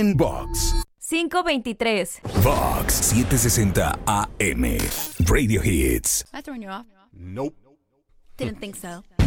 en Vox. 523. Vox 760 AM. Radio Hits. Am I throwing you off? Nope. Didn't think so.